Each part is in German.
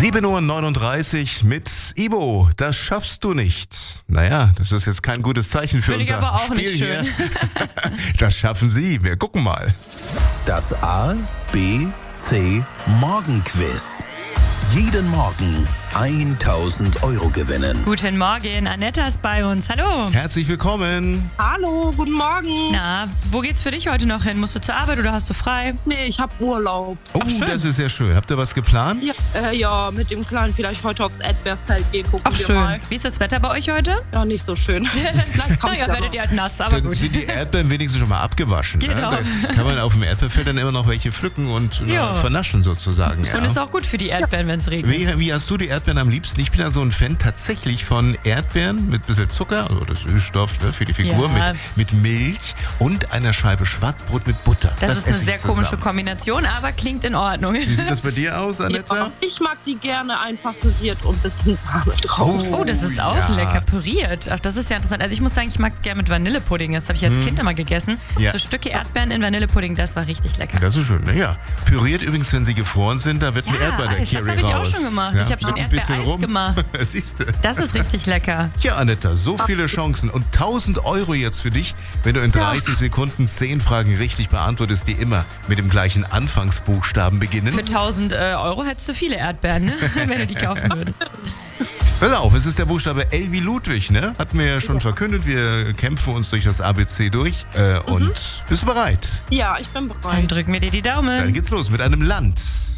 7:39 Uhr mit Ibo. Das schaffst du nicht. Naja, das ist jetzt kein gutes Zeichen für unser aber auch Spiel nicht schön. hier. Das schaffen Sie. Wir gucken mal. Das A, B, C Morgenquiz. Jeden Morgen 1.000 € gewinnen. Guten Morgen, Anetta ist bei uns. Hallo. Herzlich willkommen. Hallo, guten Morgen. Na, wo geht's für dich heute noch hin? Musst du zur Arbeit oder hast du frei? Nee, ich habe Urlaub. Oh, Ach, schön. das ist ja schön. Habt ihr was geplant? Ja, mit dem Kleinen vielleicht heute aufs Erdbeerfeld gehen, gucken Ach, wir schön. mal. Wie ist das Wetter bei euch heute? Ja, nicht so schön. Vielleicht kommt Naja, ja werdet ihr halt nass, aber Dann gut. sind die Erdbeeren wenigstens schon mal abgewaschen. Genau. Ne? Da kann man auf dem Erdbeerfeld dann immer noch welche pflücken und Ja. vernaschen sozusagen. Ja. Und ist auch gut für die Erdbeeren, wenn es regnet. Wie hast du die Erdbeeren am liebsten? Ich bin ja so ein Fan tatsächlich von Erdbeeren mit ein bisschen Zucker oder Süßstoff, ne, für die Figur, Ja. mit Milch und einer Scheibe Schwarzbrot mit Butter. Das ist eine esse ich sehr komische zusammen. Kombination, aber klingt in Ordnung. Wie sieht das bei dir aus, Anetta? Ja, ich mag die gerne einfach püriert und ein bisschen Sahne drauf. Oh, das ist auch ja. lecker, püriert. Ach, das ist ja interessant. Also ich muss sagen, ich mag es gerne mit Vanillepudding. Das habe ich als Kind immer gegessen. Ja. So Stücke Erdbeeren in Vanillepudding, das war richtig lecker. Das ist schön, ne? Ja. Püriert übrigens, wenn sie gefroren sind, da wird ein Erdbeer der Eis, das Curry habe ich auch raus. schon gemacht. Ja, Ich habe schon mit ein bisschen Erdbeereis rum. gemacht. Siehst du. Das ist richtig lecker. Ja, Anetta, so viele Chancen und 1.000 € jetzt für dich, wenn du in 30 Sekunden 10 Fragen richtig beantwortest, die immer mit dem gleichen Anfangsbuchstaben beginnen. Für 1.000 € hättest du viele Erdbeeren, ne? Wenn du die kaufen würdest. Pass auf, es ist der Buchstabe L wie Ludwig, ne? Hatten wir ja schon verkündet, wir kämpfen uns durch das ABC durch. Und bist du bereit? Ja, ich bin Dann bereit. drücken wir dir die Dann Daumen. geht's los mit einem Land.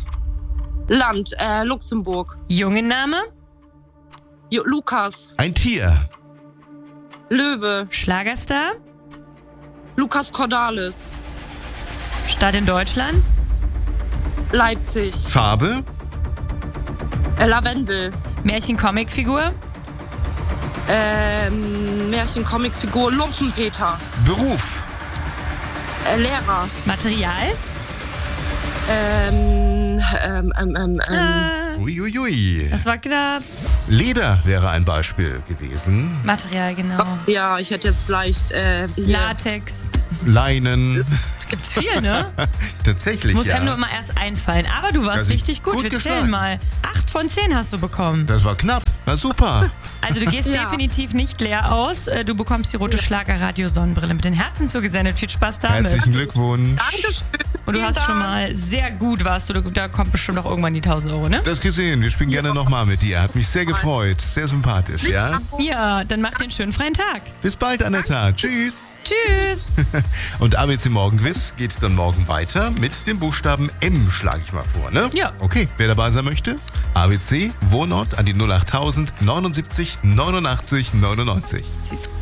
Land, Luxemburg. Jungenname, Lukas, Ein Tier. Löwe, Schlagerstar, Lukas Cordalis, Stadt in Deutschland, Leipzig, Farbe. Lavendel, Märchen-Comicfigur, Märchen-Comicfigur, Lumpenpeter, Beruf. Lehrer, Material, Uiuiui. das war knapp. Leder wäre ein Beispiel gewesen. Material, genau. ja, ich hätte jetzt leicht hier. Latex, Leinen. gibt's viel, ne? Tatsächlich, Muss ja. einem nur immer erst einfallen. Aber du warst Das ist richtig gut. gut Wir geschlagen. zählen mal. 8 von 10 hast du bekommen. Das war knapp. War super. Also du gehst Ja. definitiv nicht leer aus. Du bekommst die rote Schlager-Radio-Sonnenbrille mit den Herzen zugesendet. Viel Spaß damit. Herzlichen Glückwunsch. Dankeschön. Und du Vielen hast schon Dank. mal sehr gut warst du. Da kommt bestimmt auch irgendwann die 1.000 €, ne? Das gesehen. Wir spielen gerne nochmal mit dir. Hat mich sehr gefreut. Sehr sympathisch, ja? Ja, dann mach dir einen schönen freien Tag. Bis bald, Anetta. Tschüss. Tschüss. Und ABC Morgenquiz geht dann morgen weiter mit dem Buchstaben M, schlage ich mal vor, ne? Ja. Okay, wer dabei sein möchte? ABC, Wohnort an die 08000 79 89 99. Siehst du.